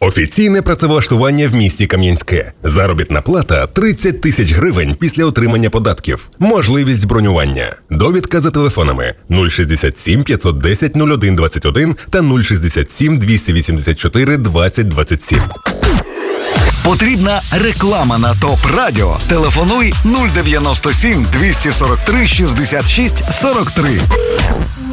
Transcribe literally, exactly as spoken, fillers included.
Офіційне працевлаштування в місті Кам'янське. Заробітна плата тридцять тисяч гривень після отримання податків. Можливість бронювання. Довідка за телефонами нуль шістдесят сім п'ятсот десять нуль один двадцять один та нуль шістдесят сім двісті вісімдесят чотири двадцять двадцять сім. Потрібна реклама на ТОП Радіо. Телефонуй нуль дев'яносто сім двісті сорок три шістдесят шість сорок три.